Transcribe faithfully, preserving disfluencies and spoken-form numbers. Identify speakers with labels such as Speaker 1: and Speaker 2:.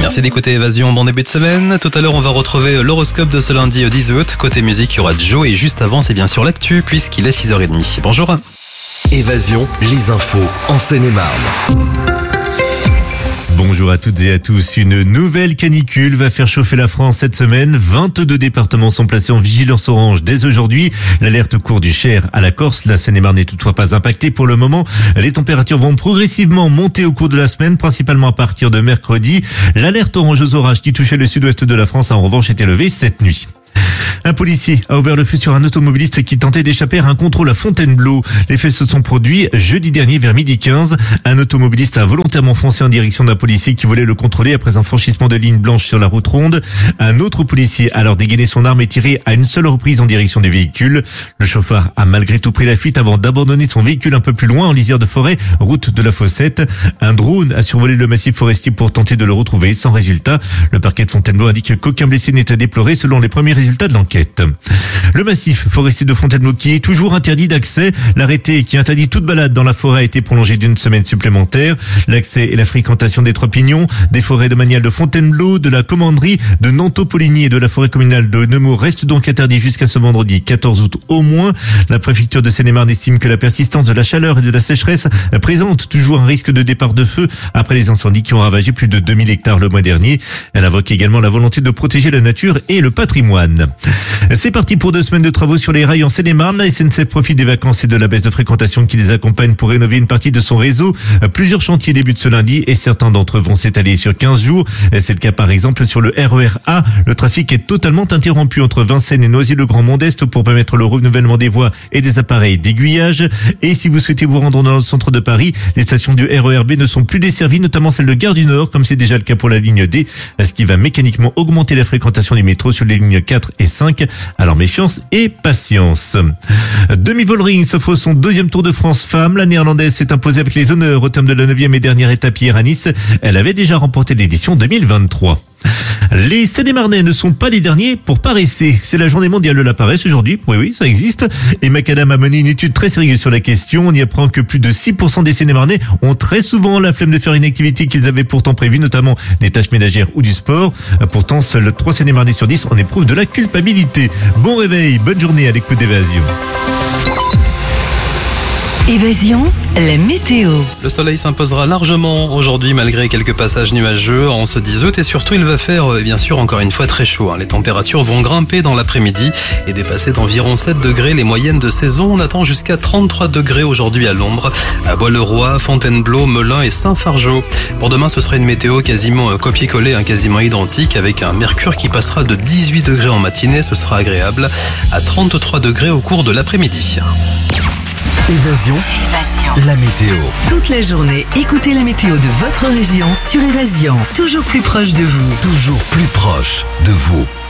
Speaker 1: Merci d'écouter Évasion, bon début de semaine. Tout à l'heure, on va retrouver l'horoscope de ce lundi dix août. Côté musique, il y aura Joe et juste avant, c'est bien sûr l'actu puisqu'il est six heures trente. Bonjour.
Speaker 2: Évasion, les infos en Seine-et-Marne.
Speaker 3: Bonjour à toutes et à tous. Une nouvelle canicule va faire chauffer la France cette semaine. vingt-deux départements sont placés en vigilance orange dès aujourd'hui. L'alerte court du Cher à la Corse. La Seine-et-Marne n'est toutefois pas impactée pour le moment. Les températures vont progressivement monter au cours de la semaine, principalement à partir de mercredi. L'alerte orange aux orages qui touchait le sud-ouest de la France a en revanche été levée cette nuit. Un policier a ouvert le feu sur un automobiliste qui tentait d'échapper à un contrôle à Fontainebleau. Les faits se sont produits jeudi dernier vers midi quinze. Un automobiliste a volontairement foncé en direction d'un policier qui voulait le contrôler après un franchissement de ligne blanche sur la route ronde. Un autre policier a alors dégainé son arme et tiré à une seule reprise en direction du véhicule. Le chauffeur a malgré tout pris la fuite avant d'abandonner son véhicule un peu plus loin en lisière de forêt, route de la Fossette. Un drone a survolé le massif forestier pour tenter de le retrouver sans résultat. Le parquet de Fontainebleau indique qu'aucun blessé n'est à déplorer selon les premiers résultats de l'enquête. Le massif forestier de Fontainebleau qui est toujours interdit d'accès. L'arrêté qui interdit toute balade dans la forêt a été prolongé d'une semaine supplémentaire. L'accès et la fréquentation des Trois Pignons, des forêts domaniales de Fontainebleau, de la commanderie, de Nanteau-Poligny et de la forêt communale de Nemours restent donc interdits jusqu'à ce vendredi quatorze août au moins. La préfecture de Seine-et-Marne estime que la persistance de la chaleur et de la sécheresse présente toujours un risque de départ de feu après les incendies qui ont ravagé plus de deux mille hectares le mois dernier. Elle invoque également la volonté de protéger la nature et le patrimoine. C'est parti pour deux semaines de travaux sur les rails en Seine-et-Marne. La S N C F profite des vacances et de la baisse de fréquentation qui les accompagne pour rénover une partie de son réseau. Plusieurs chantiers débutent ce lundi et certains d'entre eux vont s'étaler sur quinze jours. C'est le cas par exemple sur le R E R A. Le trafic est totalement interrompu entre Vincennes et Noisy-le-Grand-Mont-d'Est pour permettre le renouvellement des voies et des appareils d'aiguillage. Et si vous souhaitez vous rendre dans le centre de Paris, les stations du R E R B ne sont plus desservies, notamment celle de Gare du Nord, comme c'est déjà le cas pour la ligne D, ce qui va mécaniquement augmenter la fréquentation du métro sur les lignes quatre et cinq. Alors méfiance et patience. Demi-Vollering s'offre son deuxième Tour de France femme. La néerlandaise s'est imposée avec les honneurs au terme de la neuvième et dernière étape hier à Nice. Elle avait déjà remporté l'édition deux mille vingt-trois. Les Seine-et-Marnais ne sont pas les derniers pour paresser. C'est la journée mondiale de la paresse aujourd'hui. Oui, oui, ça existe. Et Macadam a mené une étude très sérieuse sur la question. On y apprend que plus de six pour cent des Seine-et-Marnais ont très souvent la flemme de faire une activité qu'ils avaient pourtant prévue, notamment les tâches ménagères ou du sport. Pourtant, seuls trois Seine-et-Marnais sur dix en éprouvent de la culpabilité. Bon réveil, bonne journée à l'écoute d'Évasion.
Speaker 4: Évasion, la météo.
Speaker 1: Le soleil s'imposera largement aujourd'hui malgré quelques passages nuageux en ce dix août et surtout il va faire bien sûr encore une fois très chaud. Les températures vont grimper dans l'après-midi et dépasser d'environ sept degrés les moyennes de saison. On attend jusqu'à trente-trois degrés aujourd'hui à l'ombre à Bois-le-Roi, Fontainebleau, Melun et Saint-Fargeau. Pour demain ce sera une météo quasiment copier-coller, quasiment identique avec un mercure qui passera de dix-huit degrés en matinée. Ce sera agréable à trente-trois degrés au cours de l'après-midi.
Speaker 2: Évasion,
Speaker 4: Évasion.
Speaker 2: la météo.
Speaker 4: Toute la journée, écoutez la météo de votre région sur Évasion. Toujours plus proche de vous.
Speaker 2: Toujours plus proche de vous.